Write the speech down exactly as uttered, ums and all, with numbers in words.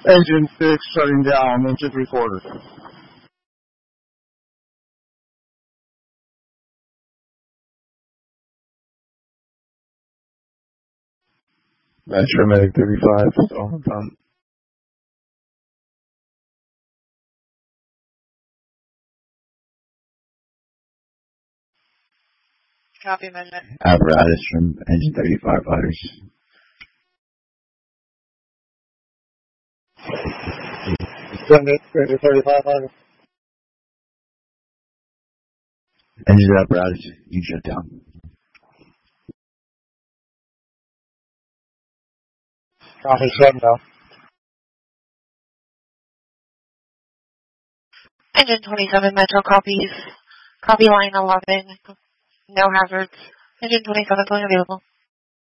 Engine six shutting down, engine three quarters. Metro Medic thirty-five, still on pump. Copy, amendment. Apparatus from engine thirty-five fighters. Send it, engine thirty-five fighters. Engine apparatus, you shut down. Copy, shutting down. Engine twenty-seven, Metro copies. Copy line eleven. No hazards. Engine twenty-seven, fully available.